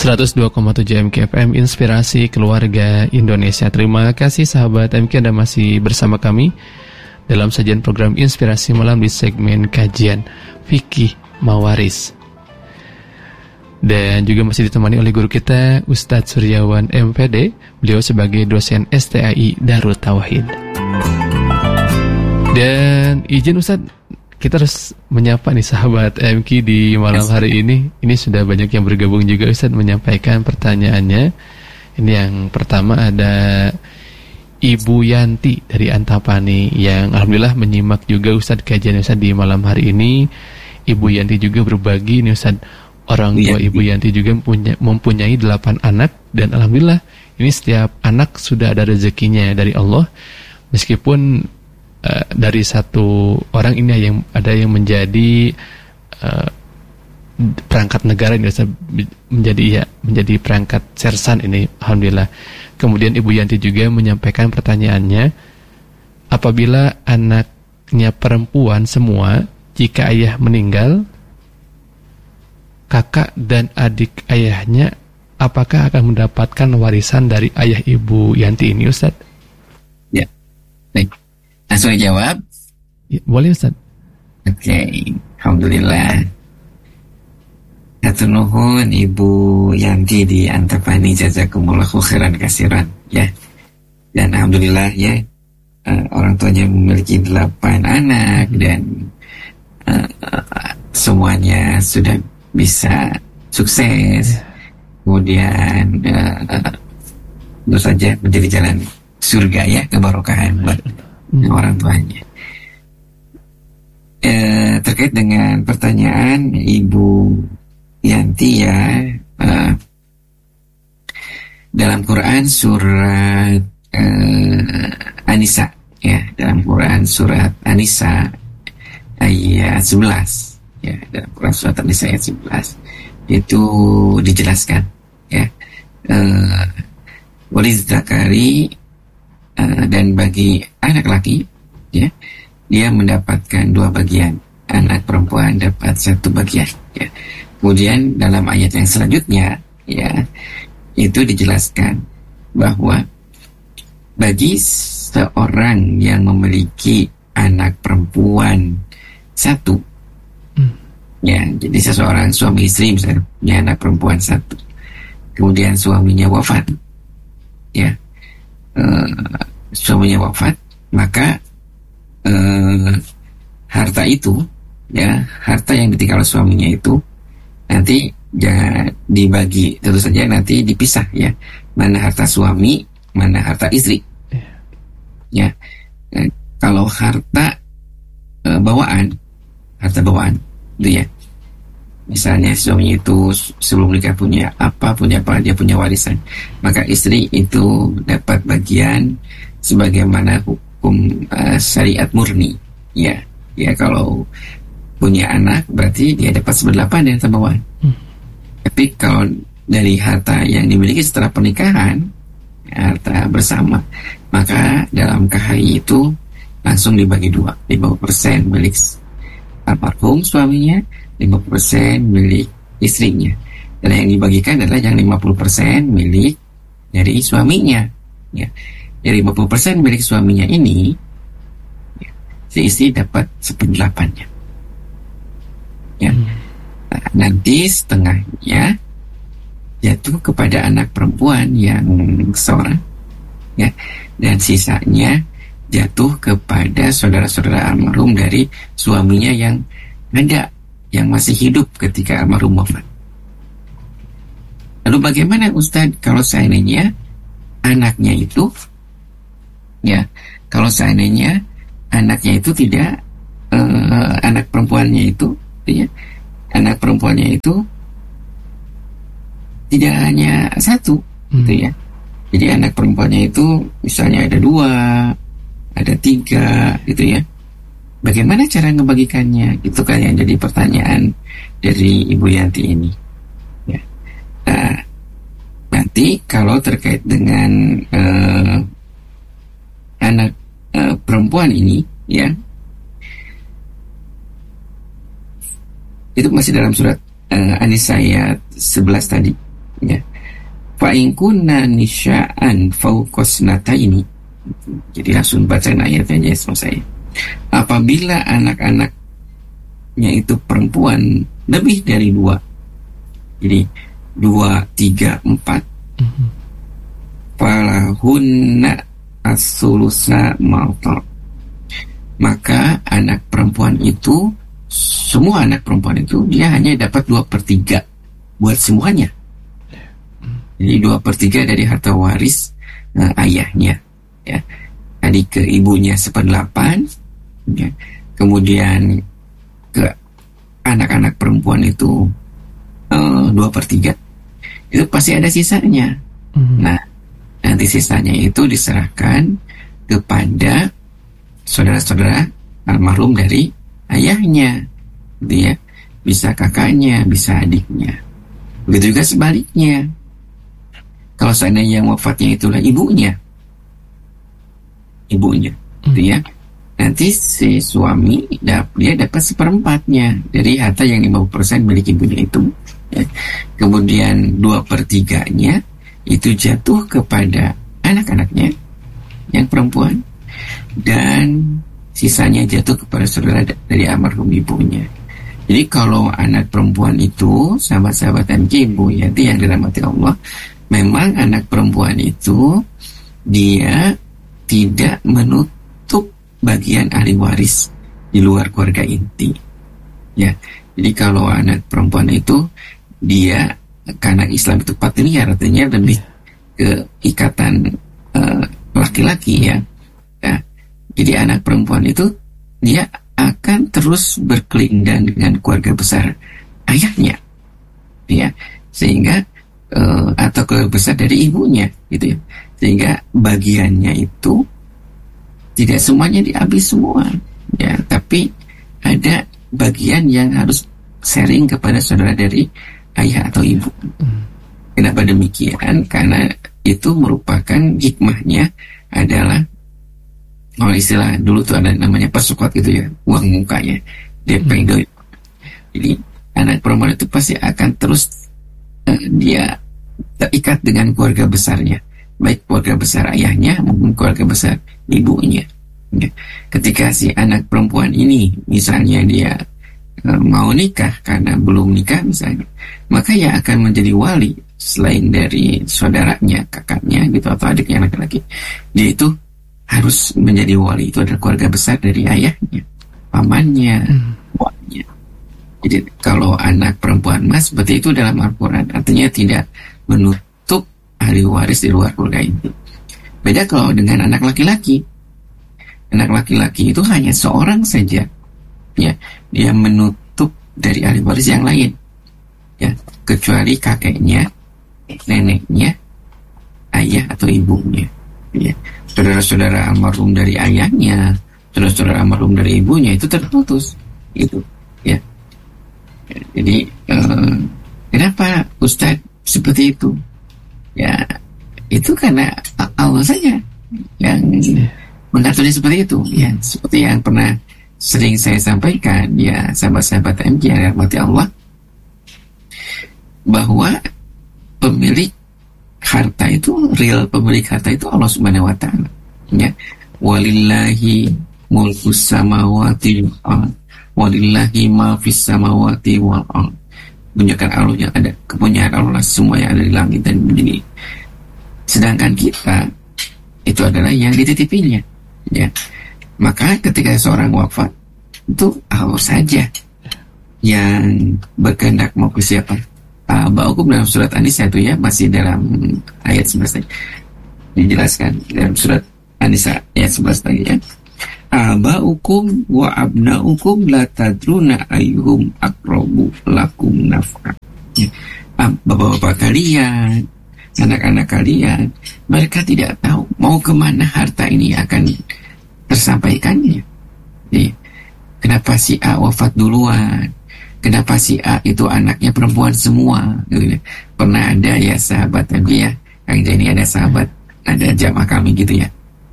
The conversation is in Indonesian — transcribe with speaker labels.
Speaker 1: 102,7 MKFM Inspirasi Keluarga Indonesia. Terima kasih sahabat MK, Anda masih bersama kami dalam sajian program Inspirasi Malam di segmen kajian Fikih Mawaris. Dan juga masih ditemani oleh guru kita Ustadz Suryawan MPD. Beliau sebagai dosen STAI Darut Tauhid. Dan izin Ustadz, kita harus menyapa nih sahabat MK di malam hari ini. Ini sudah banyak yang bergabung juga Ustadz menyampaikan pertanyaannya. Ini yang pertama ada Ibu Yanti dari Antapani yang alhamdulillah menyimak juga Ustadz kajian Ustadz di malam hari ini. Ibu Yanti juga berbagi nih Ustadz, orang tua Ibu Yanti juga mempunyai 8 anak. Dan alhamdulillah ini setiap anak sudah ada rezekinya dari Allah. Meskipun dari satu orang ini ada yang menjadi perangkat negara ini, menjadi perangkat sersan ini, alhamdulillah. Kemudian Ibu Yanti juga menyampaikan pertanyaannya, apabila anaknya perempuan semua, jika ayah meninggal, kakak dan adik ayahnya apakah akan mendapatkan warisan dari ayah Ibu Yanti ini, Ustaz?
Speaker 2: Ya, baik. Langsung dijawab?
Speaker 1: Ya, boleh Ustaz.
Speaker 2: Oke, alhamdulillah. Hatur nuhun Ibu Yanti di Antapani, jazakumullahu khairan kasiran ya. Dan alhamdulillah ya, orang tuanya memiliki 8 anak dan semuanya sudah bisa sukses. Kemudian tentu saja menjadi jalan surga ya, kebarokahan buat orang tuanya. Terkait dengan pertanyaan Ibu Yanti ya, dalam Quran surat An-Nisa ya, dalam Quran surat An-Nisa ayat 11 ya, dalam Quran surat An-Nisa ayat 11 itu dijelaskan ya, walidzakari, dan bagi anak laki ya, dia mendapatkan 2 bagian, anak perempuan dapat 1 bagian ya. Kemudian dalam ayat yang selanjutnya ya, itu dijelaskan bahwa bagi seorang yang memiliki anak perempuan 1 ya, jadi seseorang suami istri misalnya punya anak perempuan 1, kemudian suaminya wafat ya, suaminya wafat, maka harta itu ya, harta yang ditinggal suaminya itu nanti jangan dibagi, tentu saja nanti dipisah ya, mana harta suami, mana harta istri ya. Kalau harta bawaan itu ya, misalnya suami itu sebelum nikah punya apa dia punya warisan, maka istri itu dapat bagian sebagaimana hukum syariat murni ya. Ya, kalau punya anak berarti dia dapat 1/8 dari harta bawaan. Tapi kalau dari harta yang dimiliki setelah pernikahan, harta bersama, maka dalam KHI itu langsung dibagi 2, 50% milik almarhum suaminya, 50% milik istrinya. Dan yang dibagikan adalah yang 50% milik dari suaminya ya. Dari 50% milik suaminya ini ya, si istri dapat 1/8-nya ya. Nah, nanti setengahnya jatuh kepada anak perempuan yang seorang ya, dan sisanya jatuh kepada saudara-saudara almarhum dari suaminya yang ada, yang masih hidup ketika almarhum wafat. Lalu bagaimana Ustadz kalau seandainya anaknya itu ya, kalau seandainya anaknya itu tidak anak perempuannya itu ya, anak perempuannya itu tidak hanya 1 gitu ya. Jadi anak perempuannya itu misalnya ada 2, ada 3 gitu ya. Bagaimana cara ngebagikannya? Itu kan yang jadi pertanyaan dari Ibu Yanti ini ya. Nah, nanti kalau terkait dengan anak perempuan ini ya, itu masih dalam surat An-Nisa ayat 11 tadi Ya. Fa in kunna nisya'an fauqasnataini. Jadi langsung baca ayatnya ya sama saya. Apabila anak-anaknya itu perempuan lebih dari 2, jadi 2, 3, 4, falahunna as-sulusa ma'tar, maka anak perempuan itu, semua anak perempuan itu dia hanya dapat 2/3 buat semuanya. Jadi 2/3 dari harta waris ayahnya, ya. Tadi ke ibunya 1/8, ya. Kemudian ke anak-anak perempuan itu 2/3, itu pasti ada sisanya. Nah, nanti sisanya itu diserahkan kepada saudara-saudara almarhum dari ayahnya, gitu ya. Bisa kakaknya, bisa adiknya. Begitu juga sebaliknya. Kalau seandainya yang wafatnya itulah ibunya, gitu ya. Nanti si suami dia dapat 1/4-nya dari harta yang 50% milik ibunya itu. Ya. Kemudian 2/3-nya itu jatuh kepada anak-anaknya yang perempuan, dan sisanya jatuh kepada saudara dari almarhum ibunya. Jadi kalau anak perempuan itu, sahabat-sahabat MK Ibu Yanti yang dirahmati Allah, memang anak perempuan itu dia tidak menutup bagian ahli waris di luar keluarga inti. Ya, jadi kalau anak perempuan itu dia, karena Islam itu patrilinear, artinya lebih ke ikatan laki-laki, ya. Nah, jadi anak perempuan itu dia akan terus berkelindan dengan keluarga besar ayahnya, ya, sehingga atau keluarga besar dari ibunya, gitu ya, sehingga bagiannya itu tidak semuanya dihabis semua, ya, tapi ada bagian yang harus sharing kepada saudara dari ayah atau ibu. Kenapa demikian? Karena itu merupakan hikmahnya adalah, kalau istilah dulu tuh ada namanya persukot gitu ya, uang mukanya, DP. Jadi anak perempuan itu pasti akan terus dia terikat dengan keluarga besarnya, baik keluarga besar ayahnya maupun keluarga besar ibunya. Ya. Ketika si anak perempuan ini misalnya dia mau nikah karena belum nikah misalnya, maka ya akan menjadi wali selain dari saudaranya, kakaknya gitu, atau adiknya laki-laki. Dia itu harus menjadi wali, itu adalah keluarga besar dari ayahnya, pamannya, walinya. Jadi kalau anak perempuan mas seperti itu dalam Al-Quran, artinya tidak menutup ahli waris di luar keluarga inti. Beda kalau dengan anak laki-laki. Anak laki-laki itu hanya seorang saja, ya, dia menutup dari ahli waris yang lain, ya, kecuali kakeknya, neneknya, ayah atau ibunya, ya. Saudara-saudara almarhum dari ayahnya, saudara-saudara almarhum dari ibunya itu terputus, itu, ya. Jadi kenapa Ustadz seperti itu? Ya, itu karena Allah saja yang mengaturnya seperti itu, ya. Seperti yang pernah sering saya sampaikan, ya, sahabat-sahabat MJ yang dirahmati Allah, bahwa pemilik harta itu, real pemilik harta itu Allah Subhanahu wa Ta'ala, ya. Walillahi mulkus samawati wal ard, walillahi ma fis samawati wal ard. Punyaan Allah yang ada, kepunyaan Allah semua yang ada di langit dan bumi. Sedangkan kita itu adalah yang dititipinya, ya. Maka ketika seorang wafat, itu Allah saja yang berkehendak mau ke siapa. Ba'ukum dalam surat An-Nisa itu, ya, masih dalam ayat 11 tadi dijelaskan dalam surat An-Nisa ayat 11 tadi, ya. Ba'ukum wa abna'ukum la tadruna ayyuhum aqrabu lakum naf'a. Ya. Bapak-bapak kalian, anak-anak kalian, mereka tidak tahu mau kemana harta ini akan tersampaikannya. Jadi, kenapa si A wafat duluan? Kenapa si A itu anaknya perempuan semua? Gitu ya. Pernah ada, ya, sahabat tadi, ya, Kang Jani, ada sahabat, ada jamaah kami gitu, ya.